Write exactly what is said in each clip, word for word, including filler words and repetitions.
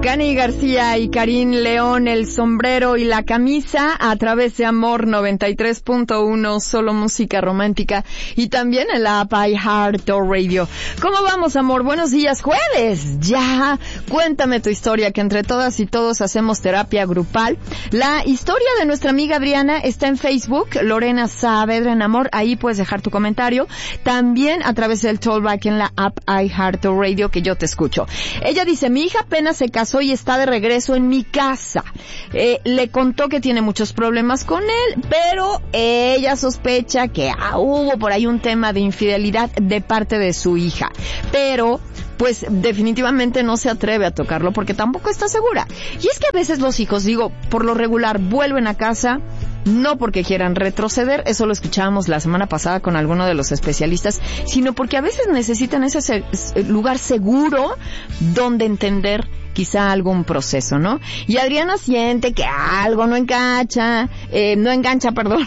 Cani García y Karim León, el sombrero y la camisa, a través de Amor noventa y tres punto uno, solo música romántica, y también en la app iHeartRadio. ¿Cómo vamos, amor? Buenos días, jueves. Ya, cuéntame tu historia, que entre todas y todos hacemos terapia grupal. La historia de nuestra amiga Adriana está en Facebook, Lorena Saavedra en Amor, ahí puedes dejar tu comentario. También a través del Tollback en la app iHeartRadio, que yo te escucho. Ella dice, mi hija apenas se casó y está de regreso en mi casa. Eh, le contó que tiene muchos problemas con él, pero ella sospecha que ah, hubo por ahí un tema de infidelidad de parte de su hija. Pero pues definitivamente no se atreve a tocarlo porque tampoco está segura. Y es que a veces los hijos, digo, por lo regular vuelven a casa no porque quieran retroceder, eso lo escuchábamos la semana pasada con alguno de los especialistas, sino porque a veces necesitan ese se- lugar seguro donde entender quizá algún proceso, ¿no? Y Adriana siente que algo no engancha, eh, no engancha, perdón,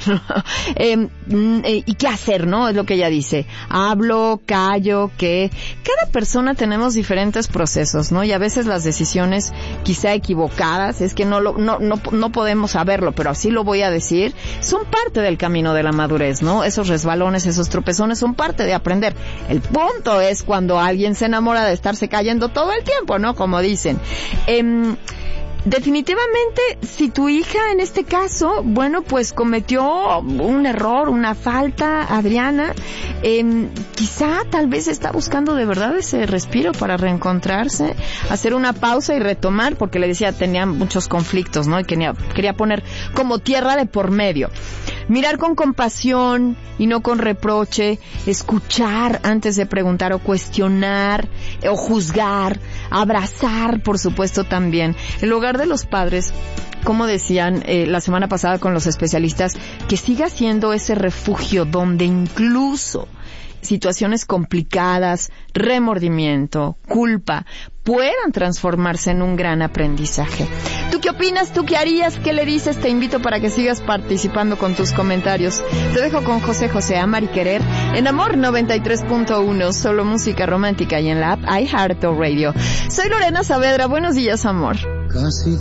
eh, eh, y qué hacer, ¿no? Es lo que ella dice. Hablo, callo, que cada persona tenemos diferentes procesos, ¿no? Y a veces las decisiones quizá equivocadas, es que no lo, no, no, no podemos saberlo, pero así lo voy a decir, son parte del camino de la madurez, ¿no? Esos resbalones, esos tropezones son parte de aprender. El punto es cuando alguien se enamora de estarse cayendo todo el tiempo, ¿no? Como dicen. Eh, definitivamente, si tu hija en este caso, bueno, pues cometió un error, una falta, Adriana, eh, quizá tal vez está buscando de verdad ese respiro para reencontrarse, hacer una pausa y retomar, porque le decía, tenía muchos conflictos, ¿no? Y quería, quería poner como tierra de por medio. Mirar con compasión y no con reproche, escuchar antes de preguntar o cuestionar o juzgar, abrazar, por supuesto, también. El hogar de los padres, como decían eh, la semana pasada con los especialistas, que siga siendo ese refugio donde incluso situaciones complicadas, remordimiento, culpa, puedan transformarse en un gran aprendizaje. ¿Tú qué opinas? ¿Tú qué harías? ¿Qué le dices? Te invito para que sigas participando con tus comentarios. Te dejo con José José, Amar y Querer, en Amor noventa y tres punto uno, solo música romántica, y en la app iHeartRadio. Soy Lorena Saavedra, buenos días, amor. Casi